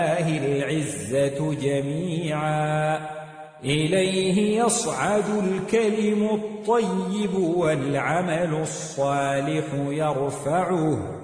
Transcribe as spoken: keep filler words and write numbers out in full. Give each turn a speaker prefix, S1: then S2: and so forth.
S1: العزة جميعا. إليه يصعد الكلم الطيب والعمل الصالح يرفعه.